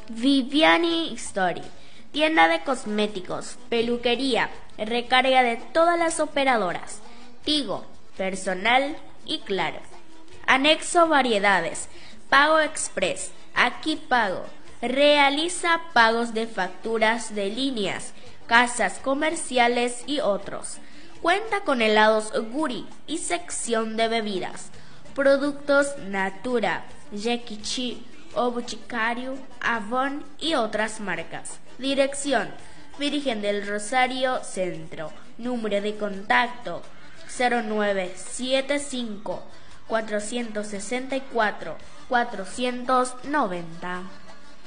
Viviani Story, tienda de cosméticos, peluquería, recarga de todas las operadoras, Tigo, personal y Claro. Anexo variedades, Pago Express, Aquí Pago, realiza pagos de facturas de líneas, casas comerciales y otros. Cuenta con helados Guri y sección de bebidas. Productos Natura, Yekichi, Obuchikaru, Avon y otras marcas. Dirección: Virgen del Rosario Centro. Número de contacto: 0975 464 490.